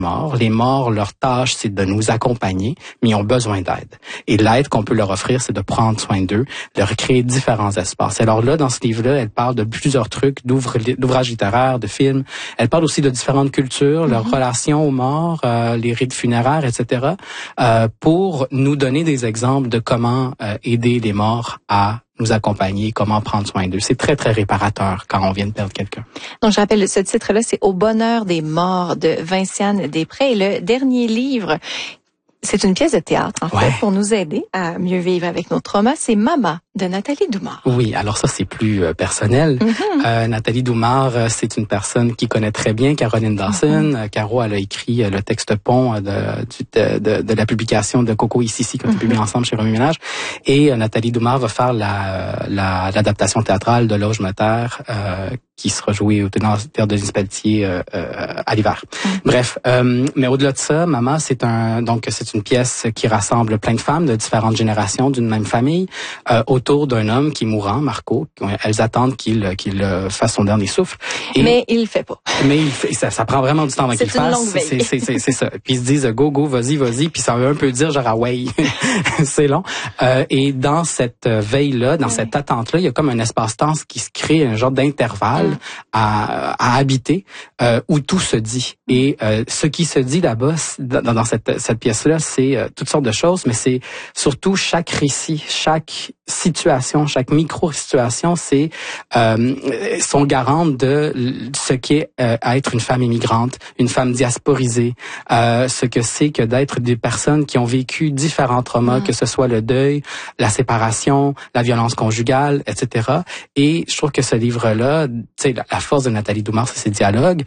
morts. Les morts, leur tâche, c'est de nous accompagner, mais ils ont besoin d'aide. Et l'aide qu'on peut leur offrir, c'est de prendre soin d'eux, de recréer différents espaces. Alors là, dans ce livre-là, elle parle de plusieurs trucs, d'ouvrages littéraires, de films. Elle parle aussi de différentes cultures, leur relation aux morts, les rites funéraires, etc., pour nous donner des exemples de comment aider les morts à nous accompagner, comment prendre soin d'eux. C'est très, très réparateur quand on vient de perdre quelqu'un. Donc, je rappelle, ce titre-là, c'est Au bonheur des morts de Vinciane Després. Et le dernier livre, c'est une pièce de théâtre, en fait, pour nous aider à mieux vivre avec nos traumas. C'est Mama de Nathalie Doumare. Oui, alors ça, c'est plus personnel. Nathalie Doumare, c'est une personne qui connaît très bien Caroline Dawson. Caro, elle a écrit le texte pont de la publication de Coco Ici, qu'on a publié ensemble chez Remue Ménage. Et Nathalie Doumare va faire l'adaptation théâtrale de Loge Moteur, qui sera jouée au Théâtre de Denis Pelletier à l'hiver. Bref, mais au-delà de ça, Mama, c'est une pièce qui rassemble plein de femmes de différentes générations d'une même famille autour d'un homme qui est mourant, Marco. Elles attendent qu'il fasse son dernier souffle. Mais il le fait pas. Mais ça prend vraiment du temps avant qu'il le fasse. C'est ça. Puis ils se disent go, vas-y. Puis ça veut un peu dire genre ah ouais, c'est long. Et dans cette veille-là, dans cette attente-là, il y a comme un espace-temps qui se crée, un genre d'intervalle à habiter où tout se dit. Et ce qui se dit là-bas, dans cette pièce-là, c'est toutes sortes de choses, mais c'est surtout chaque récit, chaque situation, chaque micro-situation, c'est sont garantes de ce qu'est être une femme immigrante, une femme diasporisée, ce que c'est que d'être des personnes qui ont vécu différents traumas, que ce soit le deuil, la séparation, la violence conjugale, etc. Et je trouve que ce livre-là, tu sais, la force de Nathalie Doumare, c'est ses dialogues.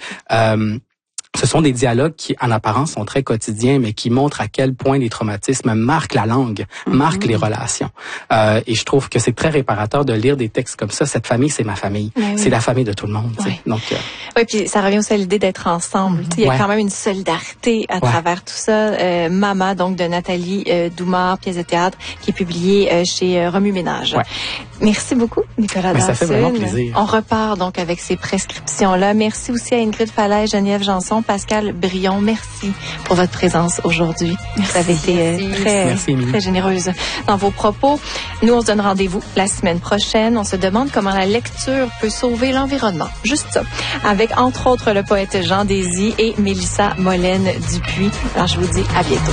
Ce sont des dialogues qui, en apparence, sont très quotidiens, mais qui montrent à quel point les traumatismes marquent la langue, marquent les relations. Et je trouve que c'est très réparateur de lire des textes comme ça. Cette famille, c'est ma famille. C'est la famille de tout le monde. Donc, oui, puis ça revient aussi à l'idée d'être ensemble. Il y a quand même une solidarité à travers tout ça. Mama, donc de Nathalie Doumare, pièce de théâtre, qui est publiée chez Remue Ménage. Merci beaucoup, Nicolas Dawson. Ça fait vraiment plaisir. On repart donc avec ces prescriptions-là. Merci aussi à Ingrid Falaise, Geneviève Janson, Pascal Brion. Merci pour votre présence aujourd'hui. Vous avez été très généreuse dans vos propos. Nous, on se donne rendez-vous la semaine prochaine. On se demande comment la lecture peut sauver l'environnement. Juste ça. Avec, entre autres, le poète Jean Désy et Mélissa Molène-Dupuis. Alors, je vous dis à bientôt.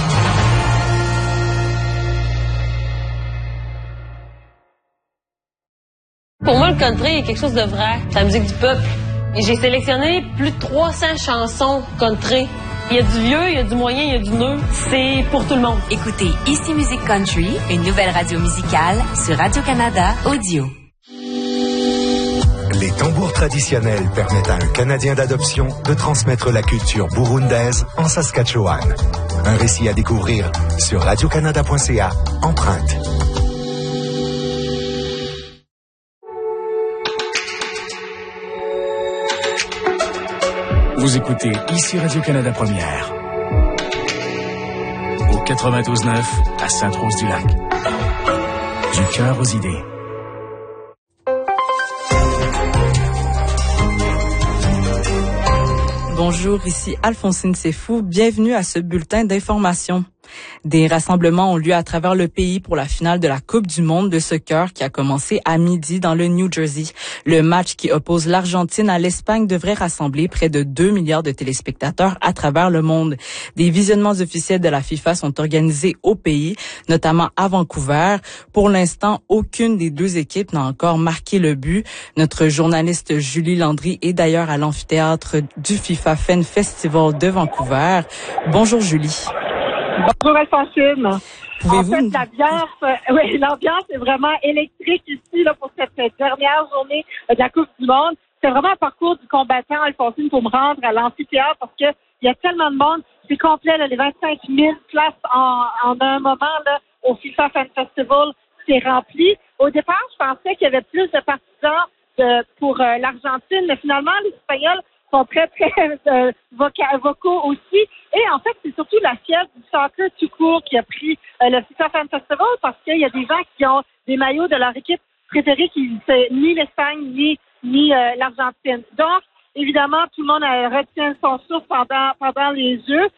Pour moi, le country est quelque chose de vrai. C'est la musique du peuple. Et j'ai sélectionné plus de 300 chansons country. Il y a du vieux, il y a du moyen, il y a du neuf. C'est pour tout le monde. Écoutez Ici Musique Country, une nouvelle radio musicale sur Radio-Canada Audio. Les tambours traditionnels permettent à un Canadien d'adoption de transmettre la culture burundaise en Saskatchewan. Un récit à découvrir sur radiocanada.ca, empreinte. Vous écoutez ici Radio-Canada Première. Au 92.9 à Sainte-Rose-du-Lac. Du cœur aux idées. Bonjour, ici Alphonsine Sefou. Bienvenue à ce bulletin d'information. Des rassemblements ont lieu à travers le pays pour la finale de la Coupe du monde de soccer qui a commencé à midi dans le New Jersey. Le match qui oppose l'Argentine à l'Espagne devrait rassembler près de 2 milliards de téléspectateurs à travers le monde. Des visionnements officiels de la FIFA sont organisés au pays, notamment à Vancouver. Pour l'instant, aucune des deux équipes n'a encore marqué le but. Notre journaliste Julie Landry est d'ailleurs à l'amphithéâtre du FIFA Fan Festival de Vancouver. Bonjour Julie. Bonjour Alphonsine. En fait, Pouvez-vous... l'ambiance est vraiment électrique ici là, pour cette dernière journée de la Coupe du monde. C'est vraiment un parcours du combattant, Alphonsine, pour me rendre à l'amphithéâtre parce que il y a tellement de monde. C'est complet, là, les 25 000 places en un moment là, au FIFA Fan Festival, c'est rempli. Au départ, je pensais qu'il y avait plus de partisans pour l'Argentine, mais finalement, les Espagnols sont très, très vocaux aussi. Et en fait, c'est surtout la fièvre du soccer tout court qui a pris le FIFA Fan Festival parce qu'il y a des gens qui ont des maillots de leur équipe préférée qui c'est ni l'Espagne ni l'Argentine. Donc, évidemment, tout le monde retient son souffle pendant les Jeux.